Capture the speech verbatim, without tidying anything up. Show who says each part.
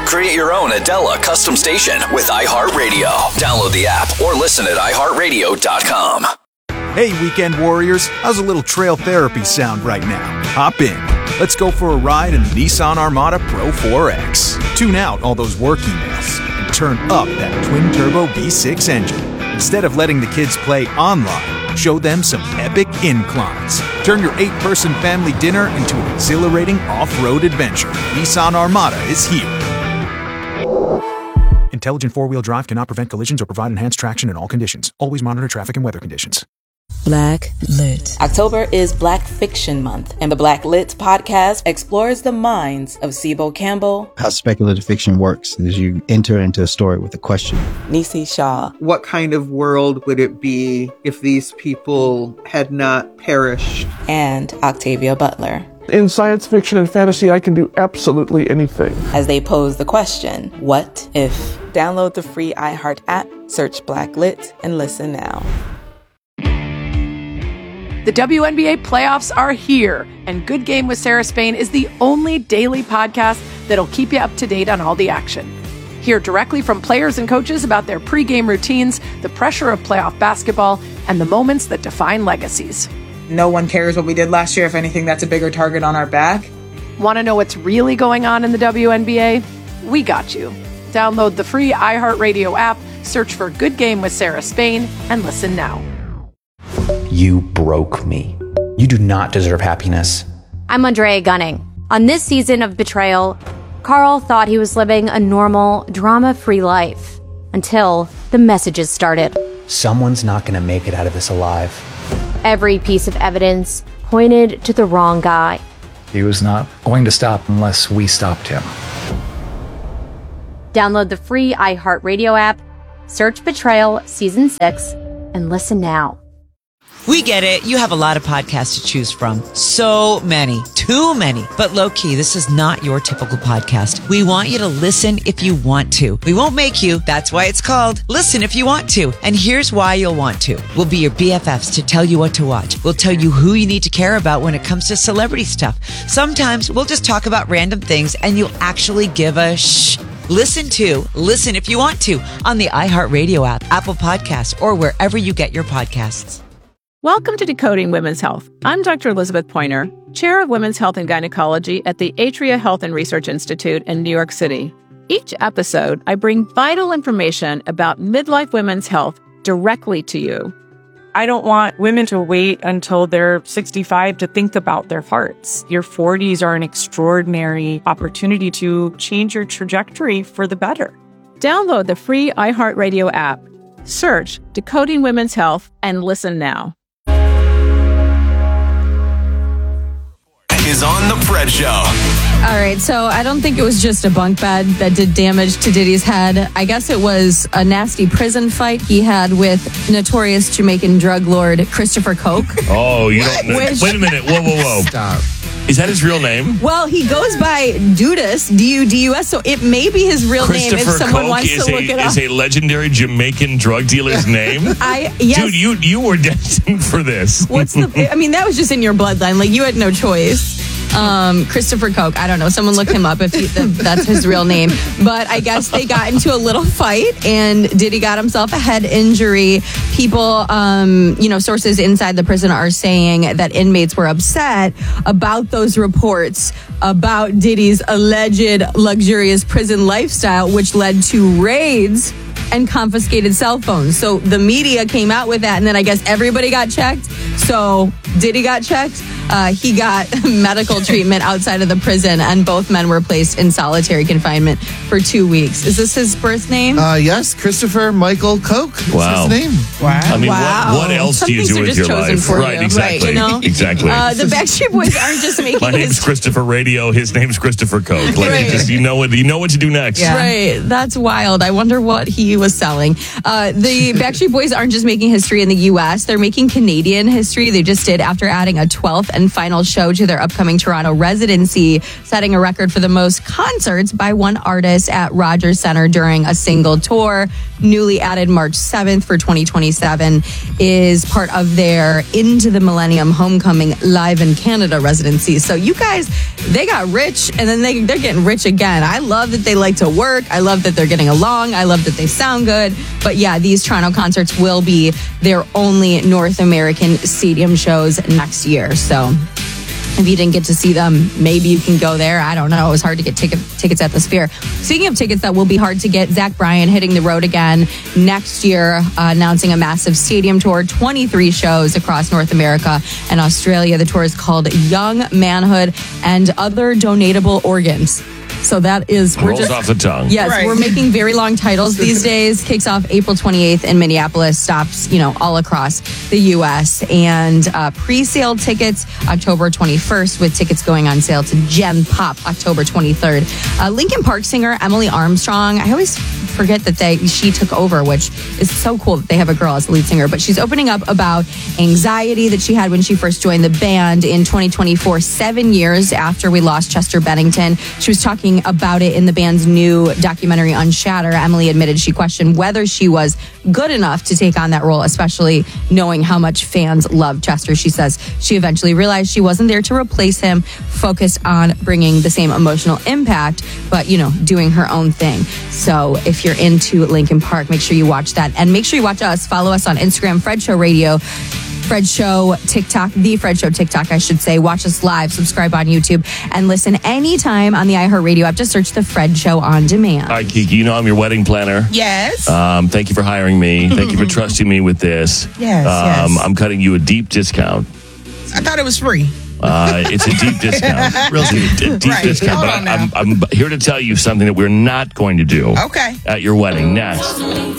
Speaker 1: Create your own Adela custom station with iHeartRadio. Download the app or listen at i heart radio dot com.
Speaker 2: Hey, weekend warriors, how's a little trail therapy sound right now? Hop in. Let's go for a ride in the Nissan Armada Pro four X. Tune out all those work emails and turn up that twin-turbo V six engine. Instead of letting the kids play online, show them some epic inclines. Turn your eight-person family dinner into an exhilarating off-road adventure. Nissan Armada is here. Intelligent four-wheel drive cannot prevent collisions or provide enhanced traction in all conditions. Always monitor traffic and weather conditions.
Speaker 3: Black Lit.
Speaker 4: October is Black Fiction Month, and the Black Lit podcast explores the minds of Sibo Campbell.
Speaker 5: How speculative fiction works is you enter into a story with a question.
Speaker 4: Nisi Shaw.
Speaker 6: What kind of world would it be if these people had not perished?
Speaker 4: And Octavia Butler.
Speaker 7: In science fiction and fantasy, I can do absolutely anything.
Speaker 4: As they pose the question, what if? Download the free iHeart app, search Black Lit, and listen now.
Speaker 8: The W N B A playoffs are here, and Good Game with Sarah Spain is the only daily podcast that'll keep you up to date on all the action. Hear directly from players and coaches about their pregame routines, the pressure of playoff basketball, and the moments that define legacies.
Speaker 9: No one cares what we did last year. If anything, that's a bigger target on our back.
Speaker 8: Want to know what's really going on in the W N B A? We got you. Download the free iHeartRadio app, search for Good Game with Sarah Spain, and listen now.
Speaker 10: You broke me. You do not deserve happiness.
Speaker 11: I'm Andrea Gunning. On this season of Betrayal, Carl thought he was living a normal, drama-free life until the messages started.
Speaker 10: Someone's not going to make it out of this alive.
Speaker 11: Every piece of evidence pointed to the wrong guy.
Speaker 12: He was not going to stop unless we stopped him.
Speaker 11: Download the free iHeartRadio app, search Betrayal Season six, and listen now.
Speaker 13: We get it. You have a lot of podcasts to choose from. So many. Too many. But low-key, this is not your typical podcast. We want you to listen if you want to. We won't make you. That's why it's called Listen If You Want To. And here's why you'll want to. We'll be your B F Fs to tell you what to watch. We'll tell you who you need to care about when it comes to celebrity stuff. Sometimes we'll just talk about random things and you'll actually give a shh. Listen to Listen If You Want To on the iHeartRadio app, Apple Podcasts, or wherever you get your podcasts.
Speaker 8: Welcome to Decoding Women's Health. I'm Doctor Elizabeth Pointer, Chair of Women's Health and Gynecology at the Atria Health and Research Institute in New York City. Each episode, I bring vital information about midlife women's health directly to you.
Speaker 14: I don't want women to wait until they're sixty-five to think about their hearts. Your forties are an extraordinary opportunity to change your trajectory for the better.
Speaker 8: Download the free iHeartRadio app. Search Decoding Women's Health and listen now.
Speaker 1: Is on the Fred Show.
Speaker 15: All right, so I don't think it was just a bunk bed that did damage to Diddy's head. I guess it was a nasty prison fight he had with notorious Jamaican drug lord Christopher Coke.
Speaker 16: Oh, you don't know.
Speaker 15: Which-
Speaker 16: Wait a minute. Whoa, whoa, whoa.
Speaker 12: Stop.
Speaker 16: Is that his real name?
Speaker 15: Well, he goes by Dudus, D U D U S, so it may be his real name if someone
Speaker 16: Coke
Speaker 15: wants
Speaker 16: is
Speaker 15: to
Speaker 16: a,
Speaker 15: look it up.
Speaker 16: is a legendary Jamaican drug dealer's name?
Speaker 15: I yes.
Speaker 16: Dude, you, you were destined for this.
Speaker 15: What's the? I mean, that was just in your bloodline. Like, you had no choice. Um, Christopher Coke. I don't know. Someone look him up if, he, if that's his real name. But I guess they got into a little fight, and Diddy got himself a head injury. People, um, you know, sources inside the prison are saying that inmates were upset about those reports about Diddy's alleged luxurious prison lifestyle, which led to raids and confiscated cell phones. So the media came out with that, and then I guess everybody got checked. So Diddy got checked. Uh, he got medical treatment outside of the prison, and both men were placed in solitary confinement for two weeks. Is this his birth name?
Speaker 17: Uh, yes, Christopher Michael Coke is
Speaker 16: Wow.
Speaker 17: his name.
Speaker 15: Wow.
Speaker 16: I mean,
Speaker 15: wow.
Speaker 16: what, what else
Speaker 15: Some
Speaker 16: do you
Speaker 15: things
Speaker 16: do
Speaker 15: are
Speaker 16: with
Speaker 15: just
Speaker 16: your
Speaker 15: chosen
Speaker 16: life?
Speaker 15: for
Speaker 16: Right,
Speaker 15: you.
Speaker 16: exactly.
Speaker 15: Right, you know?
Speaker 16: Exactly.
Speaker 15: Uh, the Backstreet Boys aren't just making
Speaker 16: My name's
Speaker 15: his...
Speaker 16: Christopher Radio. His name's Christopher Coke. Like,
Speaker 15: Right.
Speaker 16: you just you know what you know what to do next.
Speaker 15: Yeah. Right. That's wild. I wonder what he was selling. Uh, the Backstreet Boys aren't just making history in the U S. They're making Canadian history. They just did after adding a twelfth and final show to their upcoming Toronto residency, setting a record for the most concerts by one artist at Rogers Centre during a single tour. Newly added March seventh for twenty twenty-seven is part of their Into the Millennium Homecoming Live in Canada residency. So you guys, they got rich and then they, they're getting rich again. I love that they like to work. I love that they're getting along. I love that they sound good. But yeah, these Toronto concerts will be their only North American stadium shows next year. So if you didn't get to see them, maybe you can go there. I don't know. It was hard to get ticket, tickets at the Sphere. Speaking of tickets that will be hard to get, Zach Bryan hitting the road again next year, uh, announcing a massive stadium tour, twenty-three shows across North America and Australia. The tour is called Young Manhood and Other Donatable Organs. So that is, we're
Speaker 16: Rolls
Speaker 15: just
Speaker 16: off the tongue.
Speaker 15: Yes,
Speaker 9: Right.
Speaker 15: we're making very long titles these days. Kicks off April twenty-eighth in Minneapolis, stops, you know, all across the U S. And uh, pre-sale tickets October twenty-first, with tickets going on sale to Gen Pop October twenty-third. Uh, Linkin Park singer Emily Armstrong, I always forget that they she took over, which is so cool that they have a girl as the lead singer. But she's opening up about anxiety that she had when she first joined the band in twenty twenty-four, seven years after we lost Chester Bennington. She was talking about it in the band's new documentary Unshatter. Emily admitted she questioned whether she was good enough to take on that role, especially knowing how much fans love Chester. She says she eventually realized she wasn't there to replace him, focused on bringing the same emotional impact, but, you know, doing her own thing. So if you're into Linkin Park, make sure you watch that. And make sure you watch us. Follow us on Instagram, Fred Show Radio, Fred Show TikTok, The Fred Show TikTok, I should say. Watch us live, subscribe on YouTube, and listen anytime on the iHeartRadio app. Just search The Fred Show on demand.
Speaker 16: All right, Kiki, you know I'm your wedding planner.
Speaker 9: Yes.
Speaker 16: Um, thank you for hiring me. Thank you for trusting me with this.
Speaker 9: Yes,
Speaker 16: um,
Speaker 9: yes.
Speaker 16: I'm cutting you a deep discount.
Speaker 9: I thought it was free.
Speaker 16: Uh, it's a deep discount. Real deep, a deep
Speaker 9: Right.
Speaker 16: discount.
Speaker 9: Hold
Speaker 16: But
Speaker 9: on
Speaker 16: I, I'm, I'm here to tell you something that we're not going to do
Speaker 9: Okay.
Speaker 16: at your wedding next.